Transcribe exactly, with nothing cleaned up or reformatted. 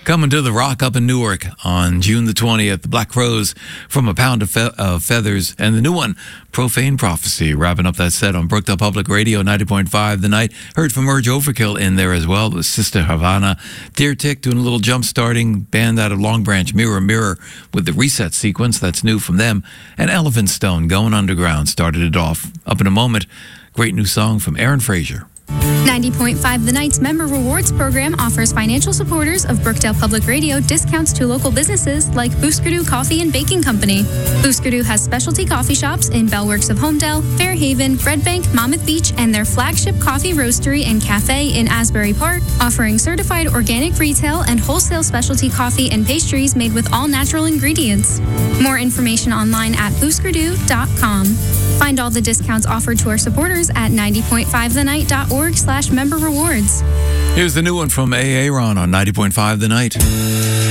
Coming to the Rock up in Newark on June the twentieth, the Black Crowes from A Pound of, Fe- of Feathers, and the new one, Profane Prophecy, wrapping up that set on Brookdale Public Radio, ninety point five The Night. Heard from Urge Overkill in there as well, with Sister Havana. Deer Tick doing a little jump-starting band out of Long Branch, Mirror Mirror, with the Reset sequence, that's new from them. And Elephant Stone, Going Underground, started it off. Up in a moment, great new song from Aaron Frazier. ninety point five The Night's Member Rewards program offers financial supporters of Brookdale Public Radio discounts to local businesses like Booskadoo Coffee and Baking Company. Booskadoo has specialty coffee shops in Bellworks of Homedale, Fairhaven, Red Bank, Monmouth Beach, and their flagship coffee roastery and cafe in Asbury Park, offering certified organic retail and wholesale specialty coffee and pastries made with all natural ingredients. More information online at booskadoo dot com. Find all the discounts offered to our supporters at ninety point five the night dot org slash member rewards. Here's the new one from A A Ron on ninety point five The Night.